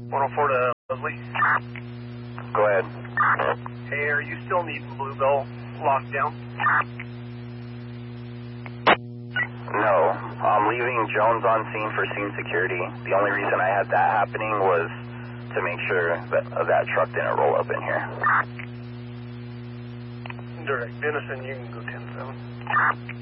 104 to Leslie. Go ahead. Hey, are you still needing Bluebell locked down? No, I'm leaving Jones on scene for scene security. The only reason I had that happening was to make sure that truck didn't roll up in here. Direct. Denison, you can go 10-7.